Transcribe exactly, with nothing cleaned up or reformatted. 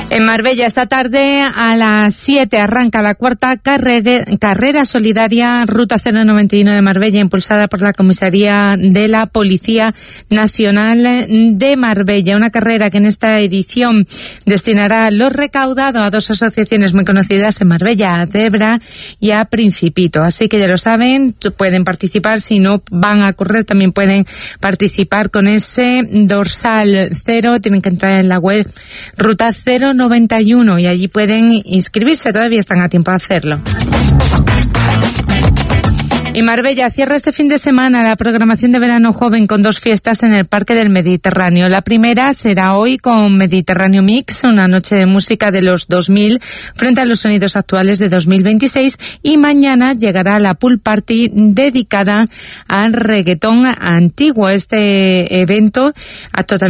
En Marbella esta tarde a las siete arranca la cuarta carrera, carrera solidaria Ruta cero noventa y uno de Marbella, impulsada por la Comisaría de la Policía Nacional de Marbella. Una carrera que en esta edición destinará lo recaudado a dos asociaciones muy conocidas en Marbella, a Debra y a Principito. Así que ya lo saben, pueden participar. Si no van a correr, también pueden participar con ese dorsal cero. Tienen que entrar en la web Ruta cero noventa y uno y allí pueden inscribirse, todavía están a tiempo de hacerlo. Y Marbella cierra este fin de semana la programación de verano joven con dos fiestas en el Parque del Mediterráneo. La primera será hoy con Mediterráneo Mix, una noche de música de los dos mil frente a los sonidos actuales de dos mil veintiséis, y mañana llegará la pool party dedicada al reggaetón antiguo. Este evento, acto